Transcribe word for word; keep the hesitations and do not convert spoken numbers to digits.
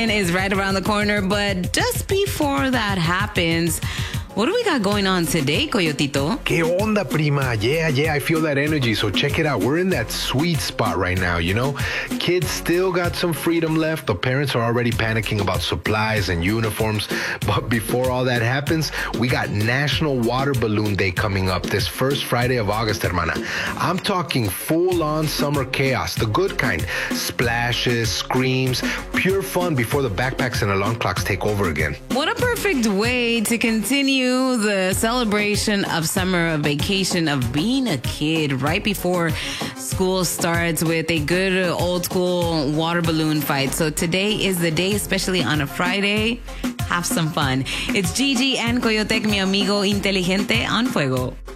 Is right around the corner, but just before that happens, what do we got going on today, Coyotito? ¿Qué onda, prima? Yeah, yeah, I feel that energy. So check it out. We're in that sweet spot right now, you know? Kids still got some freedom left. The parents are already panicking about supplies and uniforms. But before all that happens, we got National Water Balloon Day coming up this first Friday of August, hermana. I'm talking full-on summer chaos, the good kind. Splashes, screams, pure fun before the backpacks and alarm clocks take over again. What a perfect way to continue the celebration of summer vacation, of being a kid right before school starts with a good old school water balloon fight. So today is the day, especially on a Friday. Have some fun. It's Gigi and Coyotec, mi amigo inteligente, on Fuego.